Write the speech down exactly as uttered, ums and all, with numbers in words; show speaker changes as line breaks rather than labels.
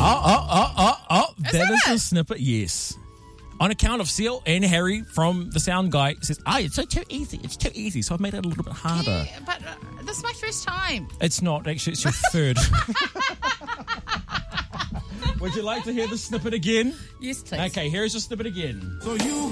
oh, oh, oh, oh, oh.
Is
That
that
is
it?
the snippet, yes. On account of Seal and Harry from the sound guy says, ah, it's so too easy. It's too easy. So I've made it a little bit harder.
Yeah, but uh, this is my first time.
It's not, actually. It's your third. Would you like to hear the snippet again?
Yes, please.
Okay, here's the snippet again.
So you